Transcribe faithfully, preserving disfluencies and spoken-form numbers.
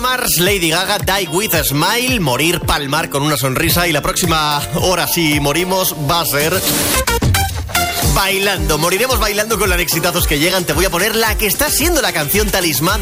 Mars, Lady Gaga, Die With a Smile, morir, palmar con una sonrisa. Y la próxima hora, si morimos, va a ser bailando. Moriremos bailando con los exitazos que llegan. Te voy a poner la que está siendo la canción talismán